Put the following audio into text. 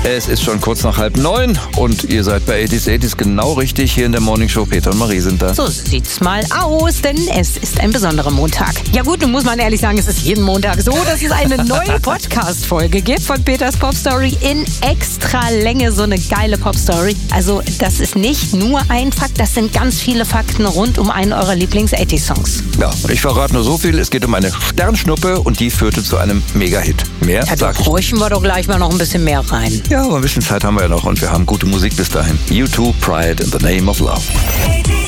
Es ist schon kurz nach 8:30 und ihr seid bei 80s genau richtig. Hier in der Morning Show. Peter und Marie sind da. So sieht's mal aus, denn es ist ein besonderer Montag. Ja gut, nun muss man ehrlich sagen, es ist jeden Montag so, dass es eine neue Podcast-Folge gibt von Peters Popstory in extra Länge. So eine geile Popstory. Also das ist nicht nur ein Fakt, das sind ganz viele Fakten rund um einen eurer Lieblings-80s-Songs. Ja, und ich verrate nur so viel. Es geht um eine Sternschnuppe und die führte zu einem Mega-Hit. Mehr Ja, da sag ich. horchen wir doch gleich mal noch ein bisschen mehr rein. Ja, aber ein bisschen Zeit haben wir ja noch und wir haben gute Musik bis dahin. U2, Pride in the Name of Love.